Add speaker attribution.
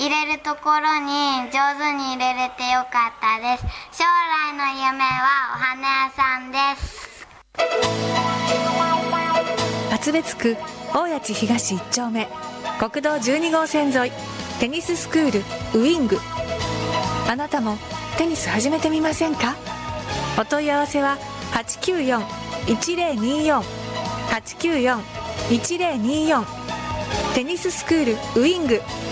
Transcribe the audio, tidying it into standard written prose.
Speaker 1: 入れるところに上手に入れれてよかったです。将来の夢はお花屋さんです。
Speaker 2: 厚別区大谷地東1丁目国道12号線沿いテニススクールウイング。あなたもテニス始めてみませんか？お問い合わせは 894-1024 894-1024 テニススクールウイング。